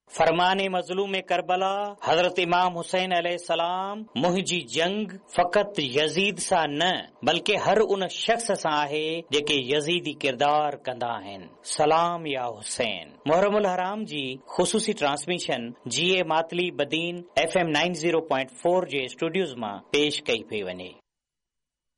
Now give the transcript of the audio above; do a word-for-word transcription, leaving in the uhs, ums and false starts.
फरमाने मज़लूम करबला हज़रत इमाम हुसैन अलैहिस्सलाम मुंहिंजी जंग फ़क़त यज़ीद सां न बल्कि हर उन शख़्स सां आहे जेके यज़ीदी किरदार कंदा आहिनि। सलाम या हुसैन। मुहर्रमुल हराम जी ख़ुसूसी ट्रांसमिशन जी ए Matali Badin F M ninety point four जे स्टूडियोज़ मां पेश कई पई वञे।